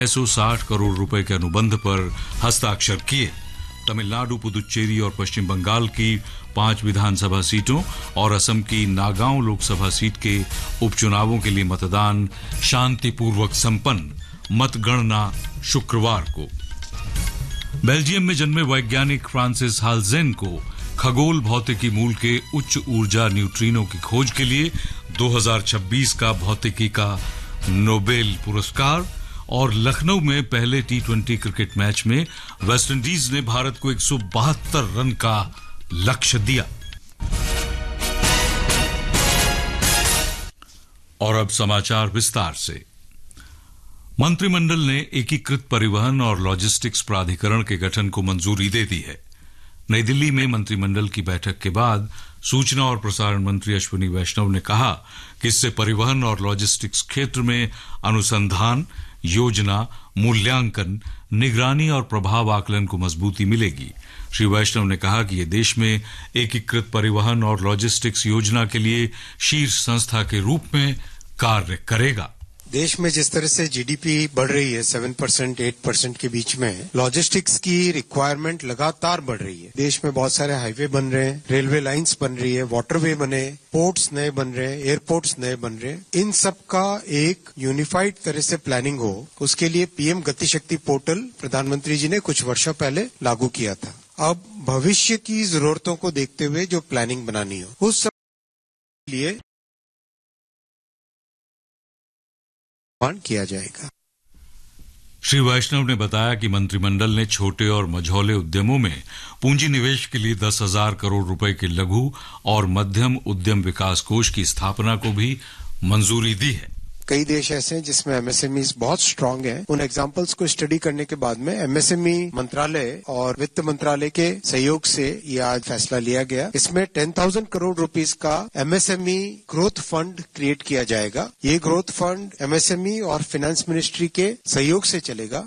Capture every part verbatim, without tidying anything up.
छह सौ साठ करोड़ रुपए के अनुबंध पर हस्ताक्षर किए। तमिलनाडु, पुदुचेरी और पश्चिम बंगाल की पांच विधानसभा सीटों और असम की नागांव लोकसभा सीट के उपचुनावों के लिए मतदान शांतिपूर्वक संपन्न। मतगणना शुक्रवार को। बेल्जियम में जन्मे वैज्ञानिक फ्रांसिस हालजेन को खगोल भौतिकी मूल के उच्च ऊर्जा न्यूट्रिनो की खोज के लिए दो हज़ार छब्बीस का भौतिकी का नोबेल पुरस्कार। और लखनऊ में पहले टी ट्वेंटी क्रिकेट मैच में वेस्टइंडीज ने भारत को एक सौ बहत्तर रन का लक्ष्य दिया। और अब समाचार विस्तार से। मंत्रिमंडल ने एकीकृत परिवहन और लॉजिस्टिक्स प्राधिकरण के गठन को मंजूरी दे दी है। नई दिल्ली में मंत्रिमंडल की बैठक के बाद सूचना और प्रसारण मंत्री अश्विनी वैष्णव ने कहा कि इससे परिवहन और लॉजिस्टिक्स क्षेत्र में अनुसंधान, योजना, मूल्यांकन, निगरानी और प्रभाव आकलन को मजबूती मिलेगी। श्री वैष्णव ने कहा कि यह देश में एकीकृत परिवहन और लॉजिस्टिक्स योजना के लिए शीर्ष संस्था के रूप में कार्य करेगा। देश में जिस तरह से जीडीपी बढ़ रही है सात परसेंट आठ परसेंट के बीच में, लॉजिस्टिक्स की रिक्वायरमेंट लगातार बढ़ रही है। देश में बहुत सारे हाईवे बन रहे हैं, रेलवे लाइंस बन रही है, वाटरवे बने, पोर्ट्स नए बन रहे हैं, एयरपोर्ट्स नए बन रहे हैं। इन सब का एक यूनिफाइड तरह से प्लानिंग हो, उसके लिए पीएम गति शक्ति पोर्टल प्रधानमंत्री जी ने कुछ वर्षों पहले लागू किया था। अब भविष्य की जरूरतों को देखते हुए जो प्लानिंग बनानी हो, उस सब के लिए किया जाएगा। श्री वैष्णव ने बताया कि मंत्रिमंडल ने छोटे और मझौले उद्यमों में पूंजी निवेश के लिए दस हजार करोड़ रुपए के लघु और मध्यम उद्यम विकास कोष की स्थापना को भी मंजूरी दी है। कई देश ऐसे हैं जिसमें एमएसएमई बहुत स्ट्रांग है। उन एग्जांपल्स को स्टडी करने के बाद में एमएसएमई मंत्रालय और वित्त मंत्रालय के सहयोग से ये आज फैसला लिया गया। इसमें टेन थाउजेंड करोड़ रुपीस का एमएसएमई ग्रोथ फंड क्रिएट किया जाएगा। ये ग्रोथ फंड एमएसएमई और फाइनेंस मिनिस्ट्री के सहयोग से चलेगा।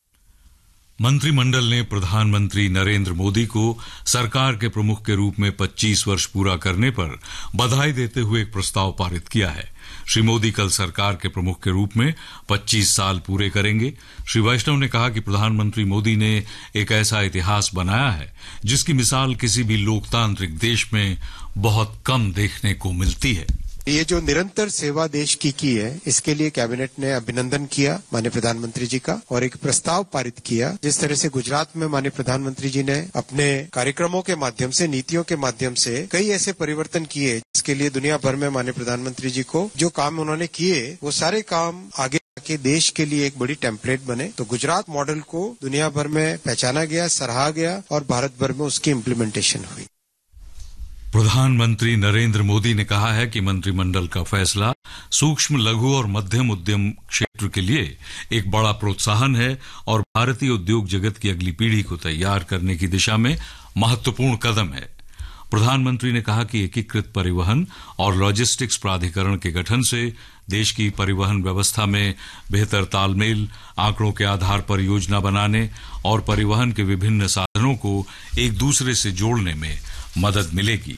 मंत्रिमंडल ने प्रधानमंत्री नरेंद्र मोदी को सरकार के प्रमुख के रूप में पच्चीस वर्ष पूरा करने पर बधाई देते हुए एक प्रस्ताव पारित किया है। श्री मोदी कल सरकार के प्रमुख के रूप में पच्चीस साल पूरे करेंगे। श्री वैष्णव ने कहा कि प्रधानमंत्री मोदी ने एक ऐसा इतिहास बनाया है जिसकी मिसाल किसी भी लोकतांत्रिक देश में बहुत कम देखने को मिलती है। ये जो निरंतर सेवा देश की की है, इसके लिए कैबिनेट ने अभिनंदन किया माननीय प्रधानमंत्री जी का और एक प्रस्ताव पारित किया। जिस तरह से गुजरात में माननीय प्रधानमंत्री जी ने अपने कार्यक्रमों के माध्यम से, नीतियों के माध्यम से कई ऐसे परिवर्तन किए जिसके लिए दुनिया भर में माननीय प्रधानमंत्री जी को जो काम उन्होंने किए, वो सारे काम आगे के देश के लिए एक बड़ी टेम्पलेट बने। तो गुजरात मॉडल को दुनिया भर में पहचाना गया, सराहा गया और भारत भर में उसकी इम्प्लीमेंटेशन हुई। प्रधानमंत्री नरेंद्र मोदी ने कहा है कि मंत्रिमंडल का फैसला सूक्ष्म, लघु और मध्यम उद्यम क्षेत्र के लिए एक बड़ा प्रोत्साहन है और भारतीय उद्योग जगत की अगली पीढ़ी को तैयार करने की दिशा में महत्वपूर्ण कदम है। प्रधानमंत्री ने कहा कि एकीकृत परिवहन और लॉजिस्टिक्स प्राधिकरण के गठन से देश की परिवहन व्यवस्था में बेहतर तालमेल, आंकड़ों के आधार पर योजना बनाने और परिवहन के विभिन्न साधनों को एक दूसरे से जोड़ने में मदद मिलेगी।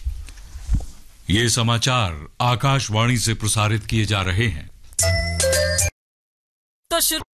ये समाचार आकाशवाणी से प्रसारित किए जा रहे हैं। तो